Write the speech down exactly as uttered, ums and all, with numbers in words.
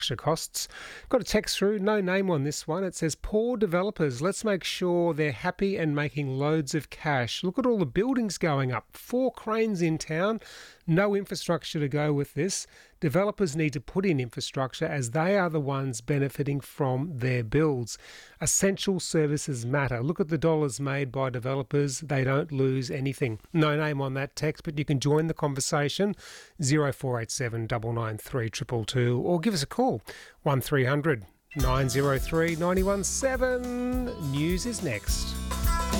costs. Got a text through, no name on this one. It says, poor developers, let's make sure they're happy and making loads of cash. Look at all the buildings going up. Four cranes in town, no infrastructure to go with this. Developers need to put in infrastructure as they are the ones benefiting from their builds. Essential services matter. Look at the dollars made by developers. They don't lose anything. No name on that text, but you can join the conversation, zero four eight seven nine nine three two two two, or give us a call, one three hundred nine oh three nine one seven. News is next.